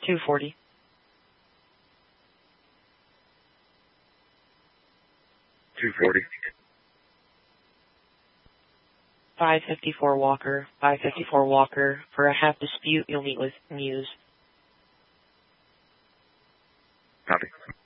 240. 240. 554 Walker. 554 Walker. For a half dispute, you'll meet with Muse. Copy.